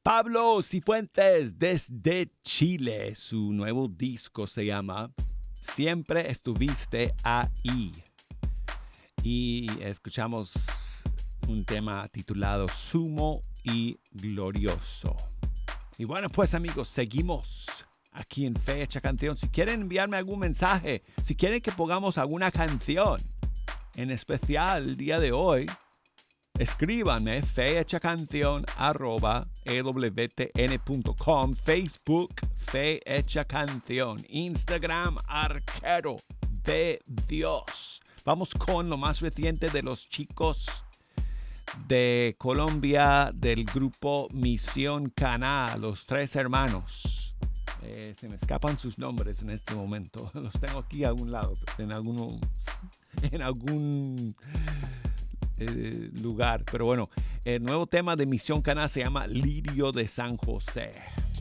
Pablo Cifuentes desde Chile. Su nuevo disco se llama Siempre Estuviste Ahí. Y escuchamos un tema titulado Sumo y Glorioso. Y bueno, pues amigos, seguimos aquí en Fecha Canción. Si quieren enviarme algún mensaje, si quieren que pongamos alguna canción en especial el día de hoy, escríbanme fehechacanción@ewtn.com, Facebook Fe Hecha Canción, Instagram Arquero de Dios. Vamos con lo más reciente de los chicos de Colombia del grupo Misión Caná, los tres hermanos. Se me escapan sus nombres en este momento. Los tengo aquí a algún lado, en algún lugar. Pero bueno, el nuevo tema de Misión Caná se llama Lirio de San José.